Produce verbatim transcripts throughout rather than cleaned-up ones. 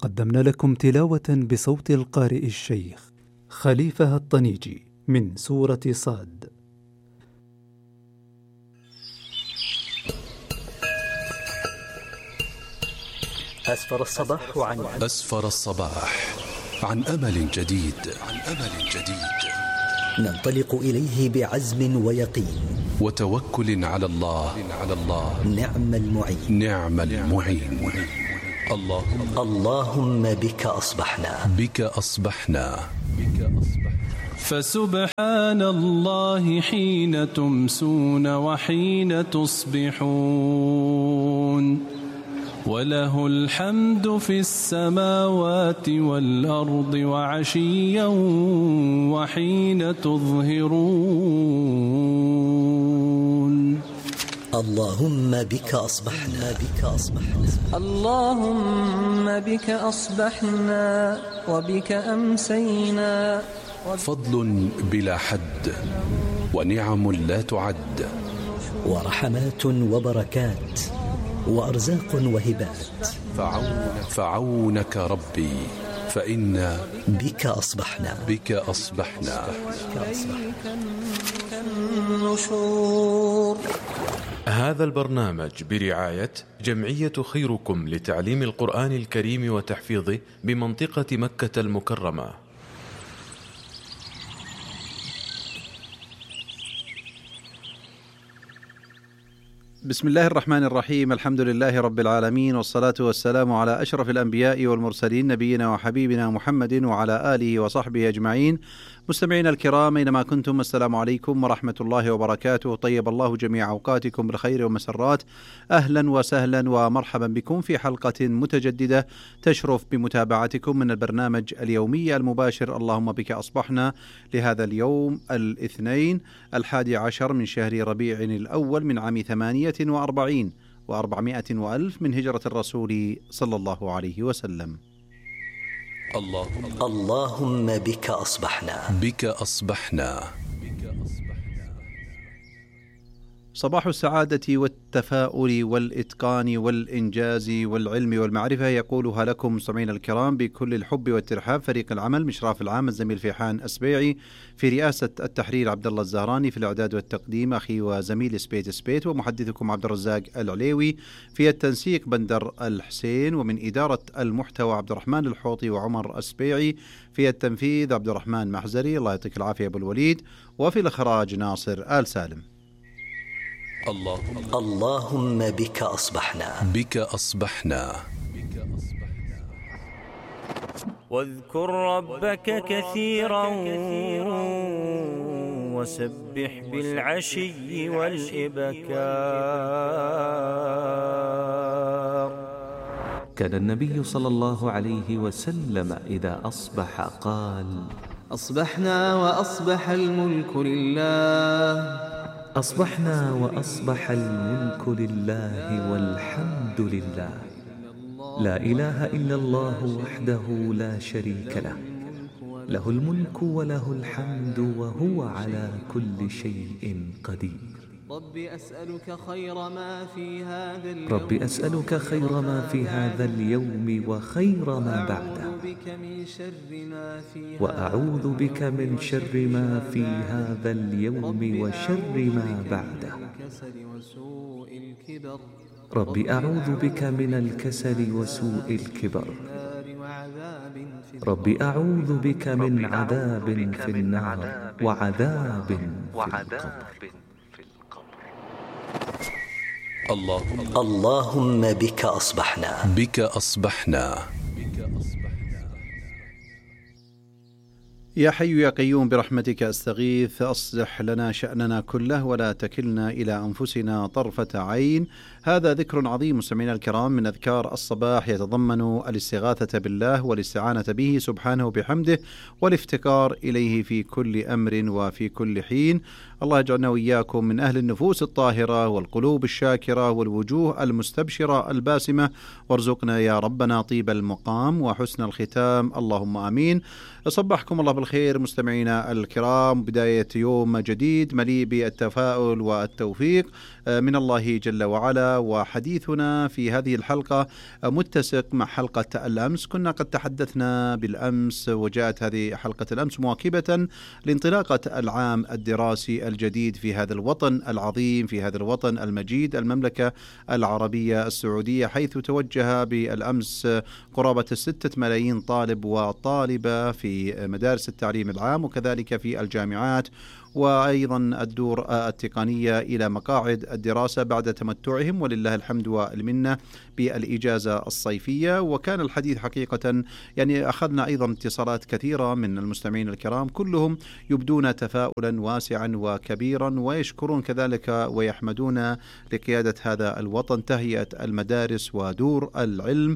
قدمنا لكم تلاوة بصوت القارئ الشيخ خليفة الطنيجي من سورة صاد. أسفر الصباح عن أسفر الصباح عن أمل جديد عن أمل جديد ننطلق إليه بعزم ويقين وتوكل على الله على الله نعم المعين نعم المعين. اللهم اللهم بك أصبحنا بك أصبحنا فسبحان الله حين تمسون وحين تصبحون وله الحمد في السماوات والأرض وعشيا وحين تظهرون. اللهم بك أصبحنا بك أصبحنا اللهم بك أصبحنا وبك أمسينا. فضل بلا حد ونعم لا تعد ورحمات وبركات وأرزاق وهبات فعونك, فعونك ربي فإنا بك أصبحنا بك أصبحنا النشور. هذا البرنامج برعاية جمعية خيركم لتعليم القرآن الكريم وتحفيظه بمنطقة مكة المكرمة. بسم الله الرحمن الرحيم. الحمد لله رب العالمين، والصلاة والسلام على أشرف الأنبياء والمرسلين نبينا وحبيبنا محمد وعلى آله وصحبه أجمعين. مستمعين الكرام أينما كنتم، السلام عليكم ورحمة الله وبركاته. طيب الله جميع أوقاتكم بالخير والمسرات. أهلا وسهلا ومرحبا بكم في حلقة متجددة تشرف بمتابعتكم من البرنامج اليومي المباشر اللهم بك أصبحنا لهذا اليوم الاثنين الحادي عشر من شهر ربيع الأول من عام ثمانية وأربعين وأربعمائة وألف من هجرة الرسول صلى الله عليه وسلم. اللهم اللهم بك أصبحنا بك أصبحنا صباح السعادة والتفاؤل والإتقان والإنجاز والعلم والمعرفة يقولها لكم مستمعين الكرام بكل الحب والترحاب فريق العمل مشراف العام الزميل فيحان أسبيعي، في رئاسة التحرير عبد الله الزهراني، في الإعداد والتقديم أخي وزميل سبيت سبيت، ومحدثكم عبد الرزاق العليوي، في التنسيق بندر الحسين، ومن إدارة المحتوى عبد الرحمن الحوطي وعمر أسبيعي، في التنفيذ عبد الرحمن محزري الله يعطيك العافية أبو الوليد، وفي الإخراج ناصر آل سالم. اللهم اللهم بك أصبحنا بك أصبحنا واذكر ربك كثيرا وسبح بالعشي والإبكار. كان النبي صلى الله عليه وسلم إذا أصبح قال: أصبحنا وأصبح الملك لله. أصبحنا وأصبح الملك لله والحمد لله، لا إله إلا الله وحده لا شريك له، له الملك وله الحمد وهو على كل شيء قدير. رب أسألك خير ما في هذا اليوم رب أسألك خير ما في هذا اليوم وخير ما بعده، وأعوذ بك من شر ما في هذا اليوم وشر ما بعده. رب أعوذ بك من الكسل وسوء الكبر. رب أعوذ بك من عذاب في النار وعذاب في القبر. اللهم اللهم بك أصبحنا بك أصبحنا يا حي يا قيوم برحمتك أستغيث، أصلح لنا شأننا كله ولا تكلنا إلى أنفسنا طرفة عين. هذا ذكر عظيم مستمعينا الكرام من أذكار الصباح، يتضمن الاستغاثة بالله والاستعانة به سبحانه بحمده والافتقار إليه في كل أمر وفي كل حين. الله يجعلنا وإياكم من أهل النفوس الطاهرة والقلوب الشاكرة والوجوه المستبشرة الباسمة، وارزقنا يا ربنا طيب المقام وحسن الختام، اللهم آمين. أصبحكم الله بالخير مستمعينا الكرام، بداية يوم جديد مليء بالتفاؤل والتوفيق من الله جل وعلا. وحديثنا في هذه الحلقة متسق مع حلقة الأمس. كنا قد تحدثنا بالأمس وجاءت هذه حلقة الأمس مواكبة لانطلاقة العام الدراسي الجديد في هذا الوطن العظيم، في هذا الوطن المجيد، المملكة العربية السعودية، حيث توجه بالأمس قرابة ستة ملايين طالب وطالبة في مدارس التعليم العام وكذلك في الجامعات وأيضا الدور التقنية إلى مقاعد الدراسة بعد تمتعهم ولله الحمد والمنة بالإجازة الصيفية. وكان الحديث حقيقة يعني أخذنا أيضا اتصالات كثيرة من المستمعين الكرام، كلهم يبدون تفاؤلا واسعا وكبيرا ويشكرون كذلك ويحمدون لقيادة هذا الوطن تهيئة المدارس ودور العلم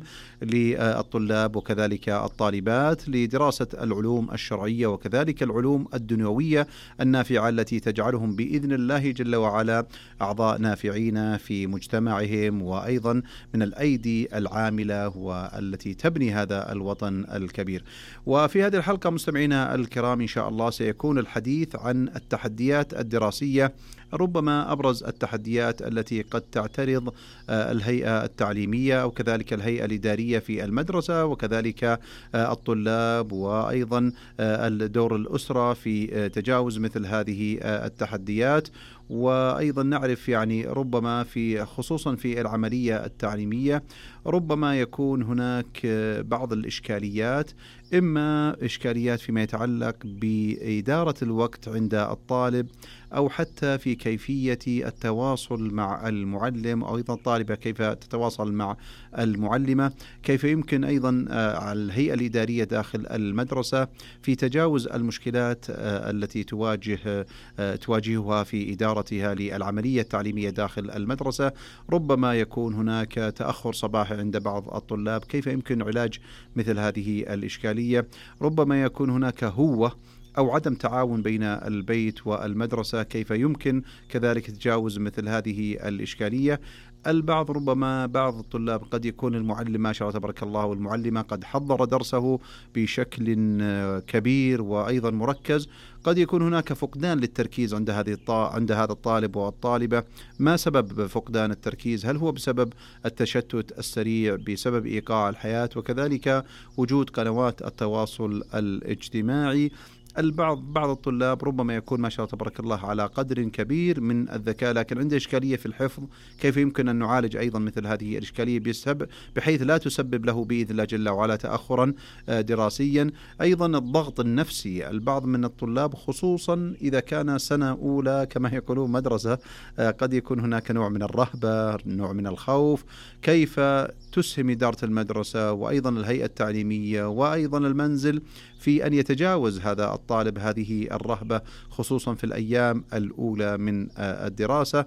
للطلاب وكذلك الطالبات لدراسة العلوم الشرعية وكذلك العلوم الدنيوية النافعة التي تجعلهم بإذن الله جل وعلا أعضاء نافعين في مجتمعهم، وأيضا من الأيدي العاملة والتي تبني هذا الوطن الكبير. وفي هذه الحلقة مستمعينا الكرام إن شاء الله سيكون الحديث عن التحديات الدراسية، ربما أبرز التحديات التي قد تعترض الهيئة التعليمية أو كذلك الهيئة الإدارية في المدرسة وكذلك الطلاب، وأيضا دور الأسرة في تجاوز مثل هذه التحديات. وأيضا نعرف يعني ربما في خصوصا في العملية التعليمية ربما يكون هناك بعض الإشكاليات، إما إشكاليات فيما يتعلق بإدارة الوقت عند الطالب أو حتى في كيفية التواصل مع المعلم أو أيضا الطالبة كيف تتواصل مع المعلمة، كيف يمكن أيضا الهيئة الإدارية داخل المدرسة في تجاوز المشكلات التي تواجه تواجهها في إدارتها للعملية التعليمية داخل المدرسة. ربما يكون هناك تأخر صباحي عند بعض الطلاب، كيف يمكن علاج مثل هذه الإشكالية. ربما يكون هناك هوة أو عدم تعاون بين البيت والمدرسة، كيف يمكن كذلك تجاوز مثل هذه الإشكالية. البعض ربما بعض الطلاب قد يكون المعلم ما شاء الله تبارك الله والمعلمة قد حضر درسه بشكل كبير وأيضا مركز، قد يكون هناك فقدان للتركيز عند هذه عند هذا الطالب والطالبة. ما سبب فقدان التركيز؟ هل هو بسبب التشتت السريع، بسبب إيقاع الحياة وكذلك وجود قنوات التواصل الاجتماعي؟ البعض بعض الطلاب ربما يكون ما شاء الله تبارك الله على قدر كبير من الذكاء لكن عنده إشكالية في الحفظ، كيف يمكن أن نعالج أيضا مثل هذه الإشكالية بحيث لا تسبب له بإذن الله جل وعلا تأخرا دراسيا. أيضا الضغط النفسي، البعض من الطلاب خصوصا إذا كان سنة أولى كما يقولون مدرسة قد يكون هناك نوع من الرهبة، نوع من الخوف. كيف تسهم إدارة المدرسة وأيضا الهيئة التعليمية وأيضا المنزل في أن يتجاوز هذا الطالب هذه الرهبة خصوصا في الأيام الأولى من الدراسة؟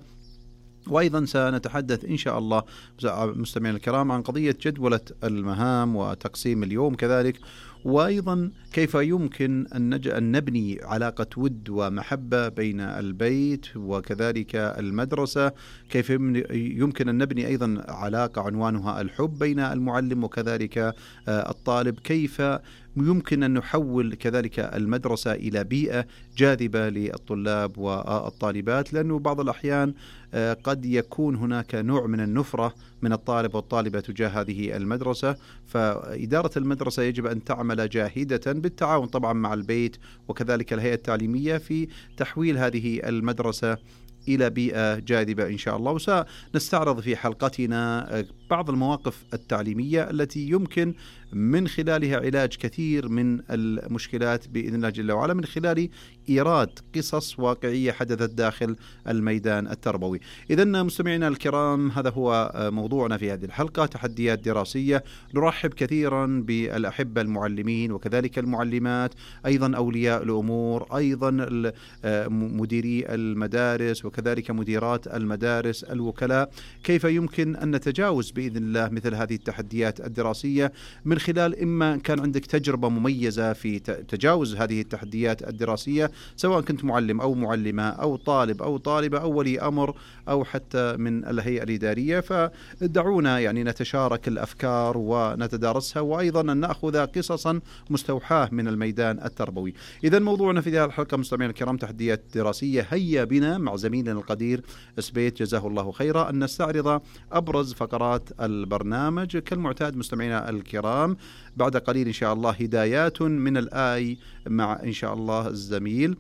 وأيضا سنتحدث إن شاء الله مستمعين الكرام عن قضية جدولة المهام وتقسيم اليوم كذلك، وأيضا كيف يمكن أن نبني علاقة ود ومحبة بين البيت وكذلك المدرسة، كيف يمكن أن نبني أيضا علاقة عنوانها الحب بين المعلم وكذلك الطالب، كيف يمكن أن نحول كذلك المدرسة إلى بيئة جاذبة للطلاب والطالبات، لأنه بعض الأحيان قد يكون هناك نوع من النفرة من الطالب والطالبة تجاه هذه المدرسة. فإدارة المدرسة يجب أن تعمل جاهدة بالتعاون طبعا مع البيت وكذلك الهيئة التعليمية في تحويل هذه المدرسة إلى بيئة جاذبة إن شاء الله. وسنستعرض في حلقتنا بعض المواقف التعليمية التي يمكن من خلالها علاج كثير من المشكلات بإذن الله جل وعلا من خلال إيراد قصص واقعية حدثت داخل الميدان التربوي. إذن مستمعينا الكرام هذا هو موضوعنا في هذه الحلقة، تحديات دراسية. نرحب كثيرا بالأحبة المعلمين وكذلك المعلمات، أيضا أولياء الأمور، أيضا مديري المدارس وكذلك وكذلك مديرات المدارس، الوكلاء، كيف يمكن أن نتجاوز بإذن الله مثل هذه التحديات الدراسية من خلال إما كان عندك تجربة مميزة في تجاوز هذه التحديات الدراسية، سواء كنت معلم أو معلمة أو طالب أو طالبة أو ولي أمر أو حتى من الهيئة الإدارية، فدعونا يعني نتشارك الأفكار ونتدارسها، وأيضا أن نأخذ قصصا مستوحاة من الميدان التربوي. إذا موضوعنا في هذه الحلقة مستمعينا الكرام تحديات دراسية. هيا بنا مع زميلنا القدير سبيت جزاه الله خيرا أن نستعرض أبرز فقرات البرنامج كالمعتاد. مستمعينا الكرام بعد قليل إن شاء الله هدايات من الآي مع إن شاء الله الزميل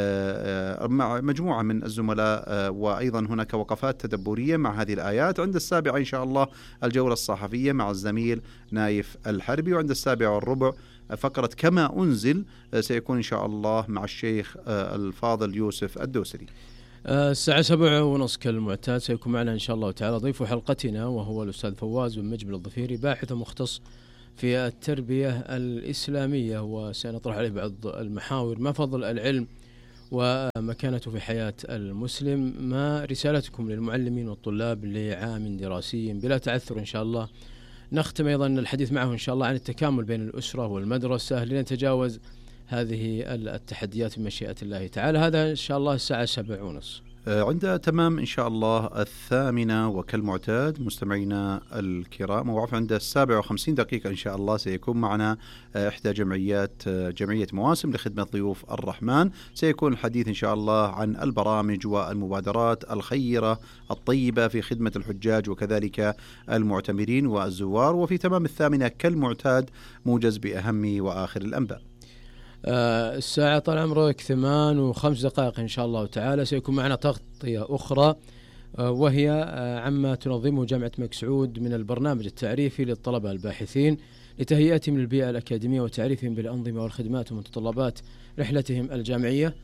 مع مجموعة من الزملاء، وأيضا هناك وقفات تدبرية مع هذه الآيات. عند السابعة إن شاء الله الجولة الصحفية مع الزميل نايف الحربي، وعند السابعة والربع فقرة كما أنزل سيكون إن شاء الله مع الشيخ الفاضل يوسف الدوسري. الساعة سبعة ونص كالمعتاد سيكون معنا إن شاء الله تعالى ضيف حلقتنا وهو الأستاذ فواز بن مجبل الظفيري، باحث مختص في التربية الإسلامية، وسنطرح عليه بعض المحاور: ما فضل العلم ومكانته في حياة المسلم، ما رسالتكم للمعلمين والطلاب لعام دراسي بلا تعثر إن شاء الله. نختم أيضا الحديث معه إن شاء الله عن التكامل بين الأسرة والمدرسة لنتجاوز هذه التحديات بمشيئة الله تعالى. هذا إن شاء الله الساعة سبع ونص. عند تمام إن شاء الله الثامنة وكالمعتاد مستمعينا الكرام، وعفوا عند السابع وخمسين دقيقة إن شاء الله سيكون معنا إحدى جمعيات جمعية مواسم لخدمة ضيوف الرحمن. سيكون الحديث إن شاء الله عن البرامج والمبادرات الخيرة الطيبة في خدمة الحجاج وكذلك المعتمرين والزوار. وفي تمام الثامنة كالمعتاد موجز بأهم وآخر الأنباء. آه الساعة طال عمرك ثمان وخمس دقائق إن شاء الله تعالى سيكون معنا تغطية أخرى آه وهي آه عما تنظمه جامعة الملك سعود من البرنامج التعريفي للطلبة الباحثين لتهيئتهم للبيئة الأكاديمية وتعريفهم بالأنظمة والخدمات ومتطلبات رحلتهم الجامعية.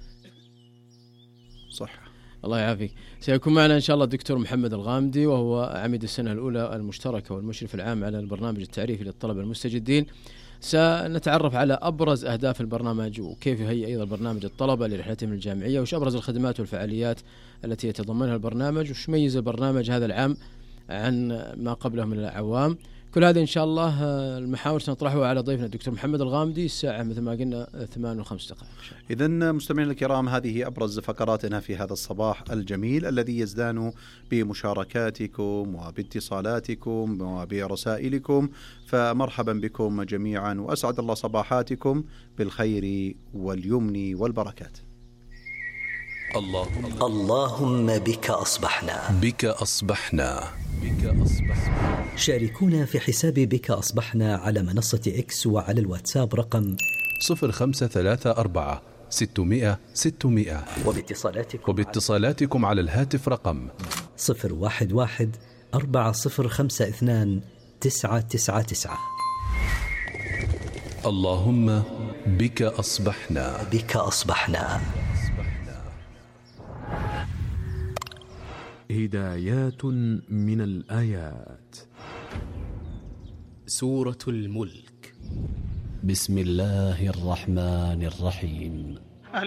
صح، الله يعافيك. سيكون معنا إن شاء الله الدكتور محمد الغامدي وهو عميد السنة الأولى المشتركة والمشرف العام على البرنامج التعريفي للطلبة المستجدين. سنتعرف على أبرز أهداف البرنامج وكيف يهيئ أيضا البرنامج الطلبة لرحلتهم الجامعية، وش أبرز الخدمات والفعاليات التي يتضمنها البرنامج، وش يميز البرنامج هذا العام عن ما قبله من الأعوام. كل هذا إن شاء الله المحاور سنطرحها على ضيفنا الدكتور محمد الغامدي الساعة مثل ما قلنا ثمان وخمس دقائق. إذن مستمعين الكرام هذه أبرز فقراتنا في هذا الصباح الجميل الذي يزدان بمشاركاتكم وباتصالاتكم وبرسائلكم، فمرحبا بكم جميعا وأسعد الله صباحاتكم بالخير واليمن والبركات. اللهم اللهم بك أصبحنا بك أصبحنا بك أصبحنا. شاركونا في حساب بك أصبحنا على منصة إكس وعلى الواتساب رقم صفر خمسة ثلاثة أربعة ستمائة ستمائة، وباتصالاتكم وباتصالاتكم على الهاتف رقم صفر واحد واحد أربعة صفر خمسة اثنان تسعة تسعة تسعة. اللهم بك أصبحنا بك أصبحنا. هدايات من الآيات. سورة الملك. بسم الله الرحمن الرحيم.